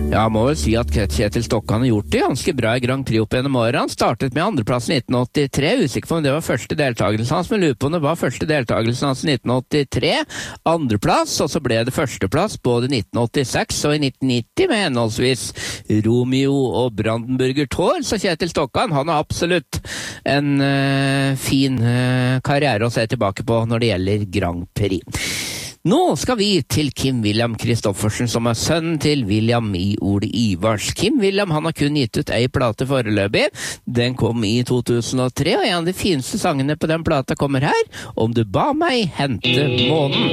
Ja, må vel si at Kjetil Stokkan har gjort det ganske bra i Grand Prix opp gjennom året. Han startet med andreplassen i 1983, usikker på om det var første deltagelsen hans, men lurer på om det var første deltagelsen hans i 1983, andreplass, og så ble det førsteplass både i 1986 og i 1990 med henholdsvis Romeo og Brandenburger Tor, så Kjetil Stokkan, han har absolutt en fin karriere å se tilbake på når det gjelder Grand Prix. Nå skal vi til Kim William Kristoffersen, som er sønnen til William I. Ole Ivars. Kim William, han har kun gitt ut ei plate foreløpig. Den kom i 2003, og en av de fineste sangene på den plata kommer her. Om du ba meg hente månen.